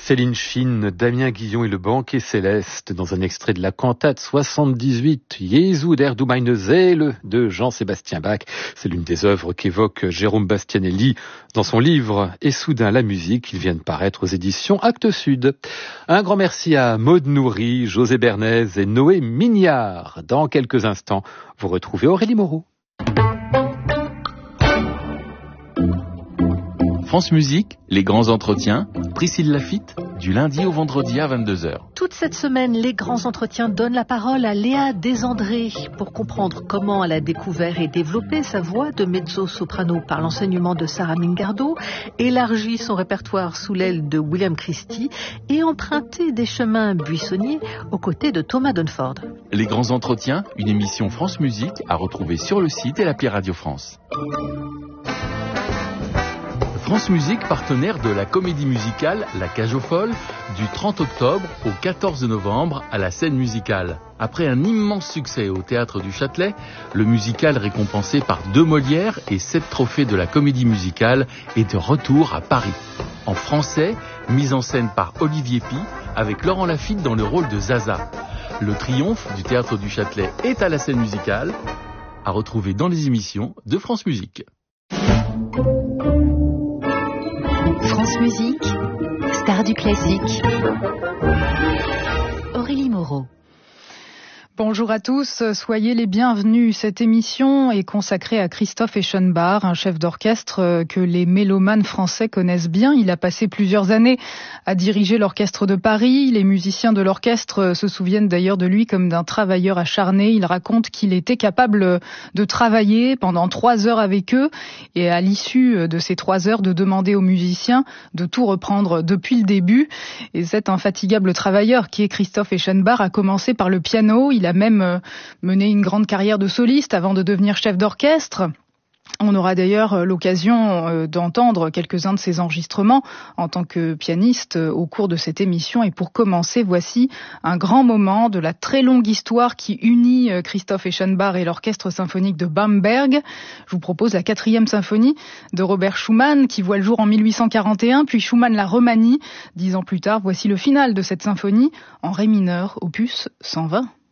Céline Schiene, Damien Guillon et le banquet céleste dans un extrait de la cantate 78 Jesu der du meine Seele de Jean-Sébastien Bach. C'est l'une des œuvres qu'évoque Jérôme Bastianelli dans son livre Et soudain la musique. Il vient de paraître aux éditions Actes Sud. Un grand merci à Maude Nourri, José Bernays et Noé Mignard. Dans quelques instants, vous retrouvez Aurélie Moreau. France Musique, les grands entretiens, Priscille Lafitte, du lundi au vendredi à 22h. Toute cette semaine, les grands entretiens donnent la parole à Léa Desandré pour comprendre comment elle a découvert et développé sa voix de mezzo-soprano par l'enseignement de Sarah Mingardo, élargi son répertoire sous l'aile de William Christie et emprunté des chemins buissonniers aux côtés de Thomas Dunford. Les grands entretiens, une émission France Musique à retrouver sur le site et l'appli Radio France. France Musique, partenaire de la comédie musicale La Cage aux Folles, du 30 octobre au 14 novembre à la Scène Musicale. Après un immense succès au Théâtre du Châtelet, le musical récompensé par 2 Molières et 7 trophées de la comédie musicale est de retour à Paris. En français, mise en scène par Olivier Py, avec Laurent Lafitte dans le rôle de Zaza. Le triomphe du Théâtre du Châtelet est à la Scène Musicale, à retrouver dans les émissions de France Musique. France Musique, star du classique. Aurélie Moreau. Bonjour à tous, soyez les bienvenus. Cette émission est consacrée à Christophe Eschenbach, un chef d'orchestre que les mélomanes français connaissent bien. Il a passé plusieurs années à diriger l'orchestre de Paris. Les musiciens de l'orchestre se souviennent d'ailleurs de lui comme d'un travailleur acharné. Il raconte qu'il était capable de travailler pendant 3 heures avec eux et à l'issue de ces 3 heures de demander aux musiciens de tout reprendre depuis le début. Et cet infatigable travailleur qui est Christophe Eschenbach a commencé par le piano. Il a même mené une grande carrière de soliste avant de devenir chef d'orchestre. On aura d'ailleurs l'occasion d'entendre quelques-uns de ses enregistrements en tant que pianiste au cours de cette émission. Et pour commencer, voici un grand moment de la très longue histoire qui unit Christophe Eschenbach et l'orchestre symphonique de Bamberg. Je vous propose la 4e symphonie de Robert Schumann qui voit le jour en 1841, puis Schumann la remanie 10 ans plus tard. Voici le final de cette symphonie en ré mineur, opus 120.